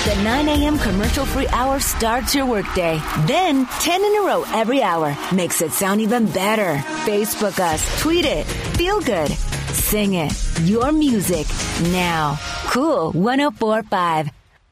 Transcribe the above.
The 9 a.m. commercial-free hour starts your workday. Then, 10 in a row every hour makes it sound even better. Facebook us, tweet it, feel good, sing it. Your music now. Cool 104.5.